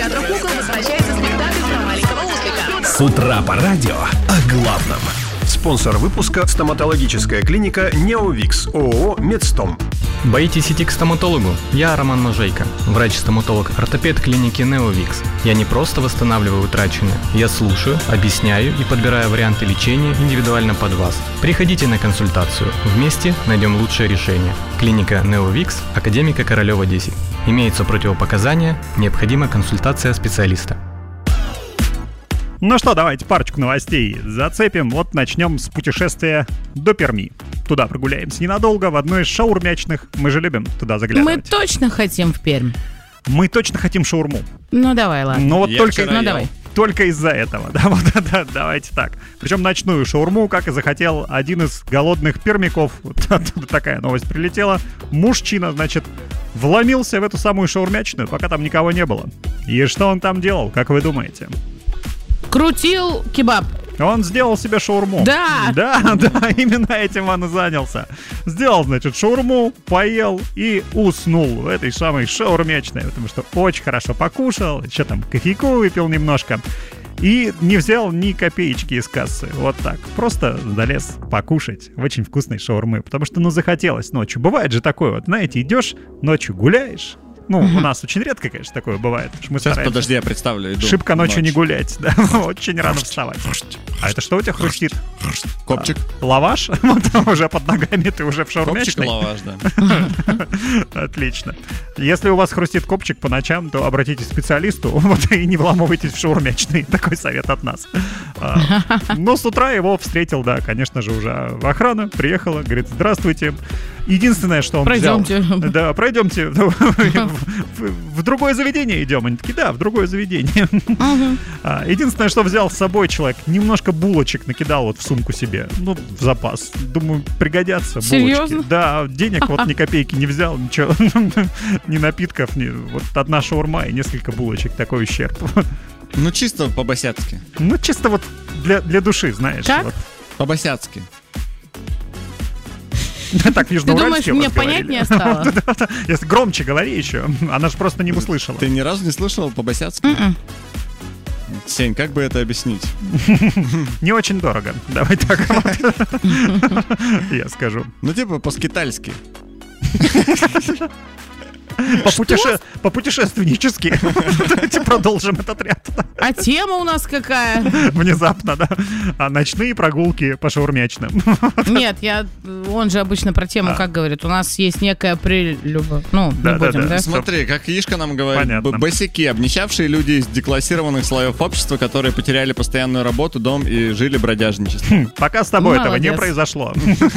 театра кукол возвращается спектакль про маленького ослика. С утра по радио о главном. Спонсор выпуска — стоматологическая клиника «Неовикс», ООО «Медстом». Боитесь идти к стоматологу? Я Роман Можейко, врач-стоматолог-ортопед клиники «Неовикс». Я не просто восстанавливаю утраченное, я слушаю, объясняю и подбираю варианты лечения индивидуально под вас. Приходите на консультацию, вместе найдем лучшее решение. Клиника «Неовикс», Академика Королева 10. Имеются противопоказания, необходима консультация специалиста. Ну что, давайте парочку новостей зацепим. Вот начнем с путешествия до Перми. Туда прогуляемся ненадолго, в одной из шаурмячных. Мы же любим туда заглядывать. Мы точно хотим в Пермь. Мы точно хотим шаурму. Ну давай, ладно. Но вот давай. Только из-за этого. Да, вот, да, давайте так. Причем ночную шаурму, как и захотел один из голодных пермяков. Вот оттуда такая новость прилетела. Мужчина, значит, вломился в эту самую шаурмячную, пока там никого не было. И что он там делал, как вы думаете? Крутил кебаб. Он сделал себе шаурму. Да, именно этим он и занялся. Сделал, значит, шаурму, поел и уснул в этой самой шаурмячной, потому что очень хорошо покушал, еще там кофейку выпил немножко и не взял ни копеечки из кассы. Вот так. Просто залез покушать в очень вкусной шаурмы, потому что, захотелось ночью. Бывает же такое вот, знаете, идешь ночью гуляешь. У нас очень редко, конечно, такое бывает. Мы сейчас, подожди, я представлю. Иду. Шибко ночью не гулять, да. Очень рано вставать. А это что у тебя хрустит? Копчик. Лаваш? Уже под ногами, ты уже в шаурмячной. Копчик и лаваш, да. Отлично. Если у вас хрустит копчик по ночам, то обратитесь к специалисту и не вламывайтесь в шаурмячный. Такой совет от нас. Но с утра его встретил, да, конечно же, уже охрана. Приехала, говорит, здравствуйте. Единственное, что он взял... Пройдемте. Да, пройдемте. В другое заведение идем. Они такие, да, в другое заведение. Единственное, что взял с собой человек, немножко булочек накидал вот в сумку себе. В запас. Думаю, пригодятся булочки. Серьезно? Да, денег вот ни копейки не взял, ничего. Ни напитков, вот одна шаурма и несколько булочек. Такой ущерб. Чисто по-босяцки. Чисто вот для души, знаешь. Как? Вот. По-босяцки. Так, Ты думаешь, южноуральский мне понятнее стало? Если громче говори еще, она же просто не услышала. Ты ни разу не слышал по-босяцки? Сень, как бы это объяснить? Не очень дорого. Давай так вот. Я скажу. По-скитальски. По-путешественнически. Давайте продолжим этот ряд. А тема у нас какая? Внезапно, да. Ночные прогулки по шаурмячным. Нет, он же обычно про тему как говорит. У нас есть некая прелюбовь. Не будем, да? Смотри, как Ишка нам говорит. Понятно. Босяки, обнищавшие люди из деклассированных слоев общества, которые потеряли постоянную работу, дом и жили бродяжничеством. Пока с тобой этого не Молодец. произошло.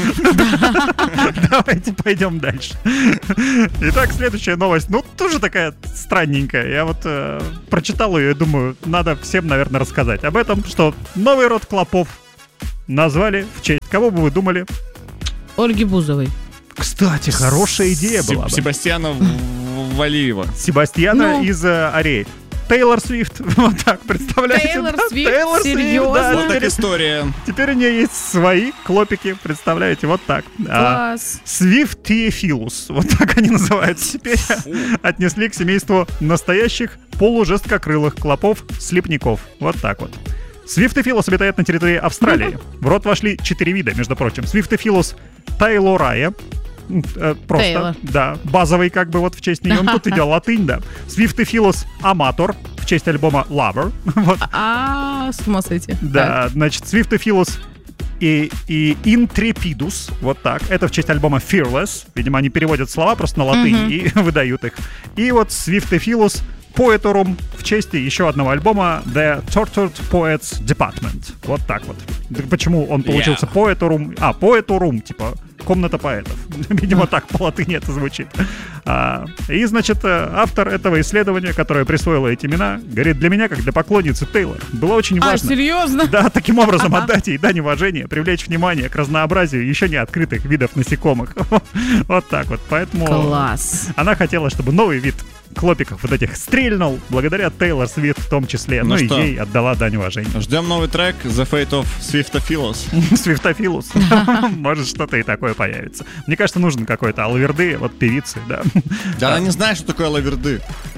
Давайте пойдем дальше. Итак, следующая новость, тоже такая странненькая. Я вот прочитал ее и думаю, надо всем, наверное, рассказать об этом, что новый род клопов назвали в честь... Кого бы вы думали? Ольги Бузовой. Кстати, хорошая идея была бы. Себастьяна Валиева. Себастьяна из Ариэль. Тейлор Свифт, вот так, представляете? Тейлор да? Свифт? Тейлор Серьезно? да, Вот так история. Теперь у нее есть свои клопики, представляете, вот так. Класс. Свифтиефилус, вот так они называются теперь. Отнесли к семейству настоящих полужесткокрылых клопов-слепняков. Вот так вот. Свифтофилус обитает на территории Австралии. В род вошли 4 вида, между прочим. Свифтофилус тайлорая. Просто, Тейлор. да, базовый как бы вот в честь нее. Тут идет латынь, да. Свифтофилус аматор в честь альбома Lover. Вот. С ума сойти. Да, значит, Свифтофилус и Intrepidus, вот так. Это в честь альбома Fearless. Видимо, они переводят слова просто на латынь и выдают их. И вот Свифтофилус Poetorum в честь еще одного альбома The Tortured Poets Department. Вот так вот. Почему он получился Poetorum? Poetorum, типа комната поэтов. Видимо, так по латыни это звучит. И, значит, автор этого исследования, которое присвоило эти имена, говорит, для меня, как для поклонницы Тейлор, было очень важно. Серьезно? Да, таким образом отдать ей дань уважения, привлечь внимание к разнообразию еще не открытых видов насекомых. Вот так вот. Поэтому Класс. она хотела, чтобы новый вид клопиков вот этих стрельнул, благодаря Тейлор Свифт в том числе. Ну и ей отдала дань уважения. Ждем новый трек The Fate of Swiftophilus. Свифтофилус. Может, что-то и такое появится. Мне кажется, нужен какой-то алаверды, вот певицы, да. Да она не знает, что такое лаверды.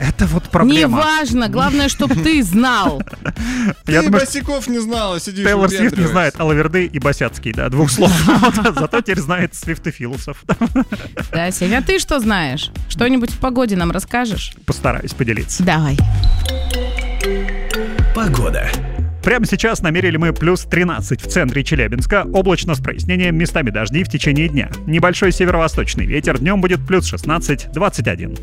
Это вот проблема. Неважно, главное, чтобы ты знал. Я Ты думаю, босиков не знала, сидишь Тейлор Свифт не выпендриваешься. знает Алаверды и Босяцкий, да, 2 слов. Зато теперь знает свифтофилусов. Да, Сеня, а ты что знаешь? Что-нибудь в погоде нам расскажешь? Постараюсь поделиться. Давай. Погода. Прямо сейчас намерили мы плюс 13 в центре Челябинска. Облачно с прояснением, местами дожди в течение дня. Небольшой северо-восточный ветер. Днем будет плюс 16-21.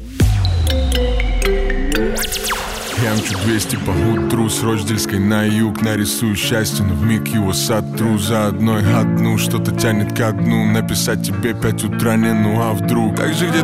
Я мчу 200 по утру с Рochdельской на юг. Нарисую счастье, но вмиг его сотру. За одной одну, что-то тянет ко дну. Написать тебе 5 утра, не ну а вдруг. Так же где